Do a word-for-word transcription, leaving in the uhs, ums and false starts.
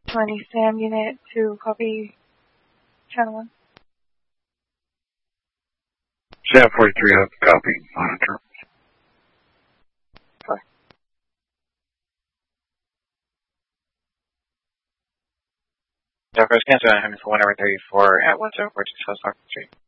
twenty SAM unit to copy channel one. SAM forty-three up, copy, monitor. Four. Delta First Cancel, I'm for one over thirty-four at one zero four two South Stockton Street.